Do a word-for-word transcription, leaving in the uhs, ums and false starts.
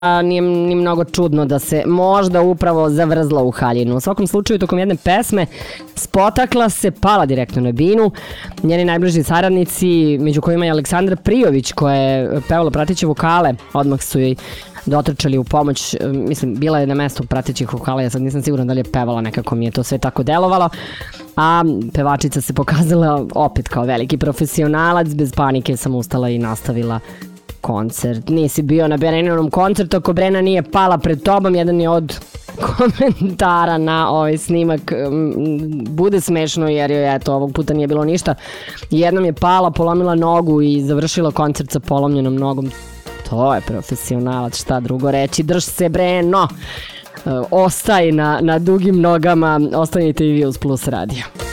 nije ni mnogo čudno da se možda upravo zavrzla u haljinu. U svakom slučaju, tokom jedne pesme spotakla se, pala direktno na binu. Njeni najbliži saradnici, među kojima je Aleksandra Prijović, koja je pevala prateće vokale, odmah su joj dotrčali u pomoć. Mislim, bila je na mestu pratećih vokala, ja sad nisam sigurna da li je pevala, nekako mi je to sve tako delovalo. A pevačica se pokazala opet kao veliki profesionalac, bez panike sam ustala i nastavila koncert. Nisi bio na Brenininom koncertu ako Brena nije pala pred tobom. Jedan je od komentara na ovaj snimak. Bude smešno jer joj eto ovog puta nije bilo ništa. Jednom je pala, polomila nogu i završila koncert sa polomljenom nogom. To je profesionalac, šta drugo reći. Drž se, Breno! Ostaj na, na dugim nogama. Ostanite i vi uz Plus radio.